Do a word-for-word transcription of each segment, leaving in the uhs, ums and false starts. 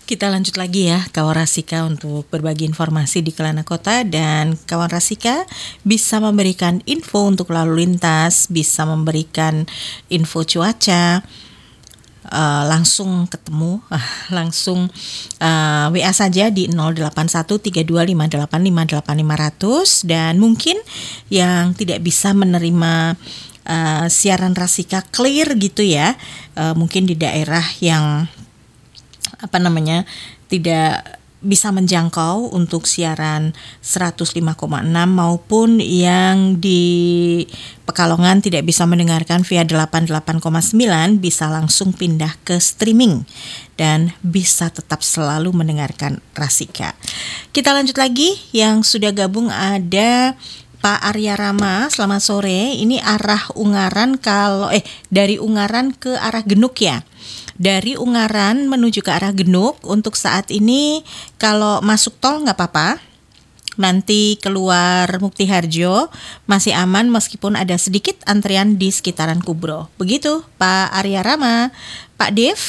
Kita lanjut lagi ya, kawan Rasika untuk berbagi informasi di Kelana Kota, dan kawan Rasika bisa memberikan info untuk lalu lintas, bisa memberikan info cuaca, uh, langsung ketemu, uh, langsung uh, W A saja di nol delapan satu tiga dua lima delapan lima delapan lima nol nol, dan mungkin yang tidak bisa menerima uh, siaran Rasika clear gitu ya, uh, mungkin di daerah yang apa namanya tidak bisa menjangkau untuk siaran seratus lima koma enam, maupun yang di Pekalongan tidak bisa mendengarkan via delapan puluh delapan koma sembilan, bisa langsung pindah ke streaming dan bisa tetap selalu mendengarkan Rasika. Kita lanjut lagi, yang sudah gabung ada Pak Arya Rama. Selamat sore. Ini arah Ungaran, kalau eh dari Ungaran ke arah Genuk ya. Dari Ungaran menuju ke arah Genuk, untuk saat ini kalau masuk tol nggak apa-apa. Nanti keluar Mukti Harjo masih aman meskipun ada sedikit antrian di sekitaran Kubro. Begitu Pak Arya Rama. Pak Dev?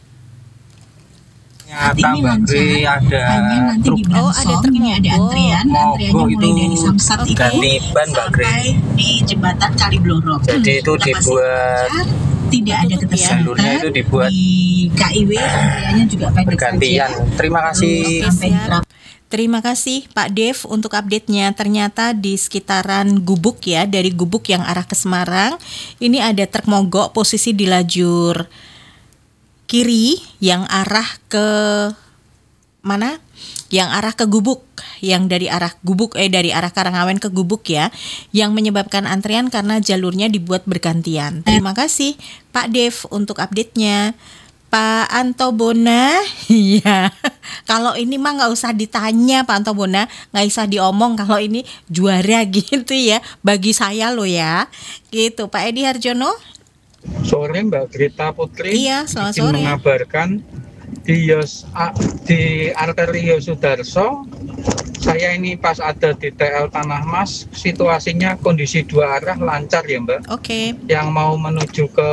Nanti ini lancar, ada hanya nanti truk. di Blansong, oh, ada truk, ini ada antrian, antriannya mulai dari Samsat itu ban, sampai di jembatan Kaliblorok. Jadi itu dibuat lancar, tidak ada ketersangkaan, itu dibuat di K I W antriannya juga pendek bergantian. saja. Terima kasih. Oke, terima kasih Pak Dev untuk update-nya. Ternyata di sekitaran Gubuk ya, dari Gubuk yang arah ke Semarang, ini ada truk mogok posisi di lajur kiri yang arah ke mana? Yang arah ke Gubuk, yang dari arah Gubuk eh dari arah Karangawen ke Gubuk ya, yang menyebabkan antrian karena jalurnya dibuat bergantian. Terima kasih Pak Dev untuk update-nya. Pak Antobona, iya. Kalau ini mah nggak usah ditanya Pak Antobona, nggak usah diomong, kalau ini juara gitu ya, bagi saya loh ya. Gitu Pak Edi Harjono. Sore Mbak Grita Putri. Iya, selamat izin sore. mengabarkan di Yos di arteri Yosudarso, saya ini pas ada di T L Tanah Mas, situasinya kondisi dua arah lancar ya Mbak. Oke. Okay. Yang mau menuju ke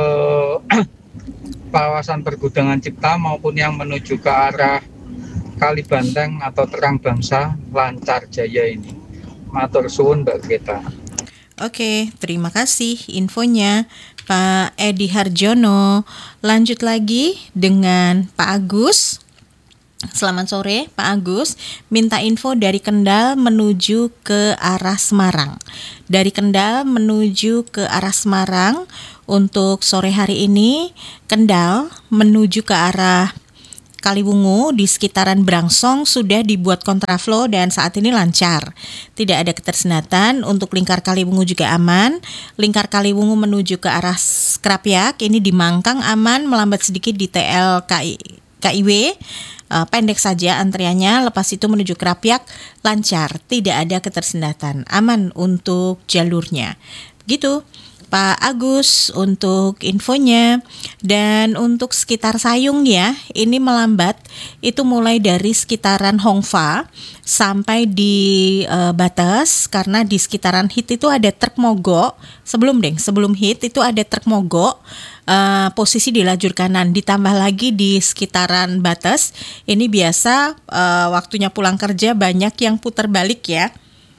kawasan Pergudangan Cipta maupun yang menuju ke arah Kalibanteng atau Terang Bangsa lancar jaya ini. Matur suwun Mbak Grita. Oke, terima kasih infonya Pak Edi Harjono. Lanjut lagi dengan Pak Agus. Selamat sore Pak Agus. Minta info dari Kendal menuju ke arah Semarang. Dari Kendal menuju ke arah Semarang untuk sore hari ini, Kendal menuju ke arah Kaliwungu di sekitaran Brangsong sudah dibuat kontraflow dan saat ini lancar. Tidak ada ketersendatan. Untuk lingkar Kaliwungu juga aman. Lingkar Kaliwungu menuju ke arah Krapyak ini di Mangkang aman, melambat sedikit di T L K I W. Uh, pendek saja antriannya. Lepas itu menuju Krapyak lancar, tidak ada ketersendatan, aman untuk jalurnya. Begitu Pak Agus untuk infonya. Dan untuk sekitar Sayung ya, ini melambat, itu mulai dari sekitaran Hongfa sampai di uh, Batas, karena di sekitaran Hit itu ada truk mogok. Sebelum deng, sebelum Hit itu ada truk mogok, uh, posisi di lajur kanan. Ditambah lagi di sekitaran Batas, ini biasa uh, waktunya pulang kerja banyak yang putar balik ya.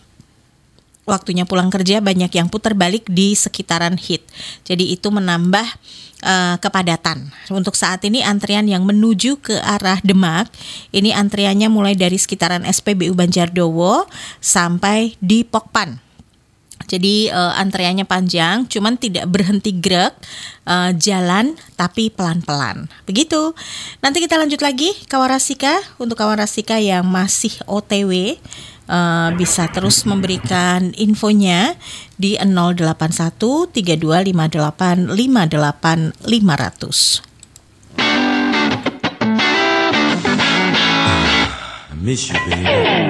Waktunya pulang kerja banyak yang putar balik di sekitaran Hit. Jadi itu menambah uh, kepadatan. Untuk saat ini antrian yang menuju ke arah Demak, ini antriannya mulai dari sekitaran S P B U Banjardowo sampai di Pokpan. Jadi uh, antriannya panjang, cuman tidak berhenti gerak, uh, jalan tapi pelan-pelan. Begitu. Nanti kita lanjut lagi kawan Rasika. Untuk kawan Rasika yang masih O T W, Uh, bisa terus memberikan infonya di nol delapan satu tiga dua lima delapan lima delapan lima nol nol. I miss you, baby.